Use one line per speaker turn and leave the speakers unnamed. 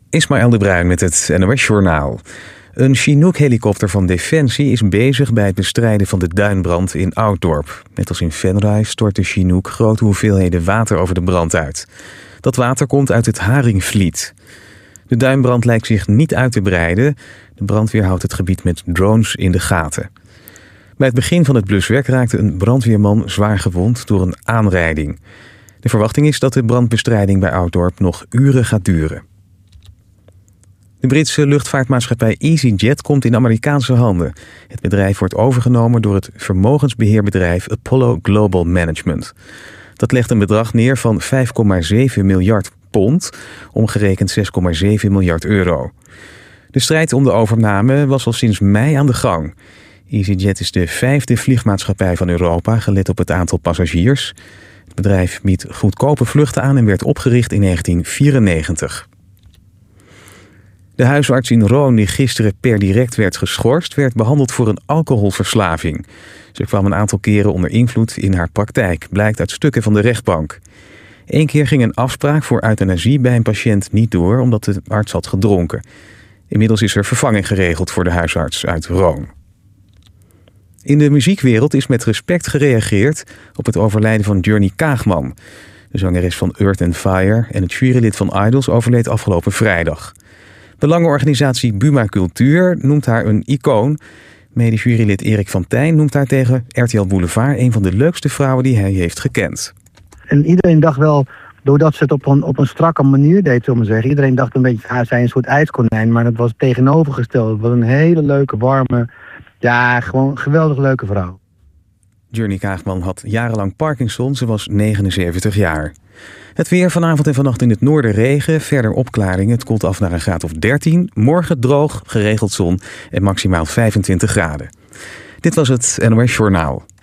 Ismaël de Bruin met het NOS-journaal. Een Chinook-helikopter van Defensie is bezig bij het bestrijden van de duinbrand in Ouddorp. Net als in Venray stort de Chinook grote hoeveelheden water over de brand uit. Dat water komt uit het Haringvliet. De duinbrand lijkt zich niet uit te breiden. De brandweer houdt het gebied met drones in de gaten. Bij het begin van het bluswerk raakte een brandweerman zwaar gewond door een aanrijding. De verwachting is dat de brandbestrijding bij Ouddorp nog uren gaat duren. De Britse luchtvaartmaatschappij EasyJet komt in Amerikaanse handen. Het bedrijf wordt overgenomen door het vermogensbeheerbedrijf Apollo Global Management. Dat legt een bedrag neer van 5,7 miljard pond, omgerekend 6,7 miljard euro. De strijd om de overname was al sinds mei aan de gang. EasyJet is de 5e vliegmaatschappij van Europa, gelet op het aantal passagiers. Het bedrijf biedt goedkope vluchten aan en werd opgericht in 1994. De huisarts in Roon, die gisteren per direct werd geschorst, werd behandeld voor een alcoholverslaving. Ze kwam een aantal keren onder invloed in haar praktijk, blijkt uit stukken van de rechtbank. 1 keer ging een afspraak voor euthanasie bij een patiënt niet door, omdat de arts had gedronken. Inmiddels is er vervanging geregeld voor de huisarts uit Roon. In de muziekwereld is met respect gereageerd op het overlijden van Johnny Kaagman. De zangeres van Earth & Fire en het jurylid van Idols overleed afgelopen vrijdag. Belangenorganisatie Buma Cultuur noemt haar een icoon. Medisch jurylid Erik van Tijn noemt haar tegen RTL Boulevard een van de leukste vrouwen die hij heeft gekend.
En iedereen dacht wel, doordat ze het op een strakke manier deed, zullen we zeggen. Iedereen dacht een beetje, zij een soort ijskonijn, maar dat was tegenovergesteld. Het was een hele leuke, warme, ja, gewoon een geweldig leuke vrouw.
Johnny Kaagman had jarenlang Parkinson, ze was 79 jaar. Het weer vanavond en vannacht in het noorden regen, verder opklaringen. Het koelt af naar een graad of 13. Morgen droog, geregeld zon en maximaal 25 graden. Dit was het NOS Journaal.